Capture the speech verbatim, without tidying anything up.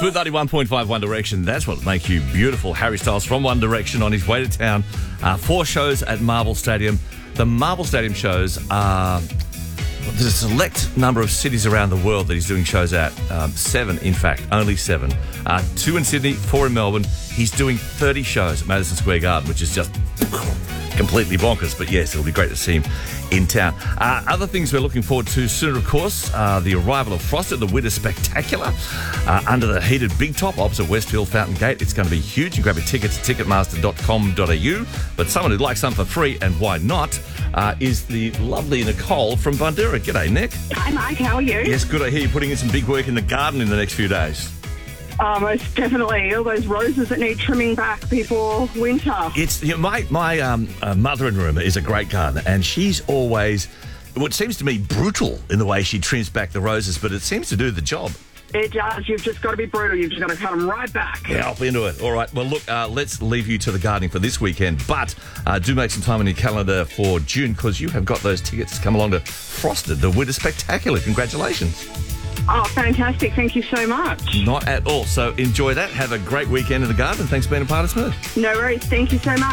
Smooth ninety-one point five One Direction. That's what makes you beautiful. Harry Styles from One Direction on his way to town. Uh, four shows at Marvel Stadium. The Marvel Stadium shows are... There's a select number of cities around the world that he's doing shows at. Um, seven, in fact, only seven. Uh, two in Sydney, four in Melbourne. He's doing thirty shows at Madison Square Garden, which is just completely bonkers. But yes, it'll be great to see him in town. Uh, other things we're looking forward to soon, of course, uh, the arrival of Frost at the Winter Spectacular uh, under the heated Big Top opposite Westfield Fountain Gate. It's going to be huge. You can grab your tickets at ticketmaster dot com dot a u. But someone who'd like something for free, and why not, uh, is the lovely Nicole from Bundoora. G'day, Nick. Hi, Mike. How are you? Yes, good. I hear you're putting in some big work in the garden in the next few days. Oh, most definitely. All those roses that need trimming back before winter. It's you know, my my um, uh, mother-in-law is a great gardener, and she's always, what seems to me, brutal in the way she trims back the roses, but it seems to do the job. It does. You've just got to be brutal. You've just got to cut them right back. Yeah, I'll be into it. All right. Well, look, uh, let's leave you to the gardening for this weekend, but uh, do make some time on your calendar for June, because you have got those tickets to come along to Frosted, the Winter Spectacular. Congratulations. Oh, fantastic. Thank you so much. Not at all. So enjoy that. Have a great weekend in the garden. Thanks for being a part of Smooth. No worries. Thank you so much.